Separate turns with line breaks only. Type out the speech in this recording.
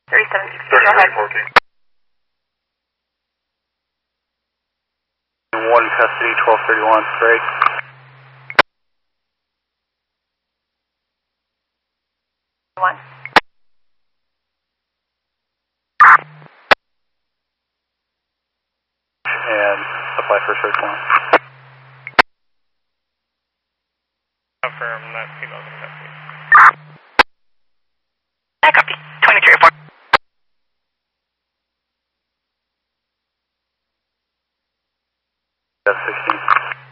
3760, go ahead.
1 custody, 1231, break.
One.
And apply for search warrant.
Confirm that female's in custody.
I copy. 23 report.
F-16.